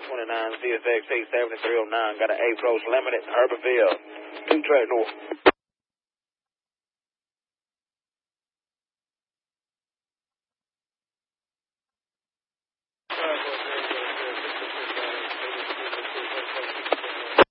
29 CSX 7309. Got an A-Approach Limited, Herberville. 2 track north.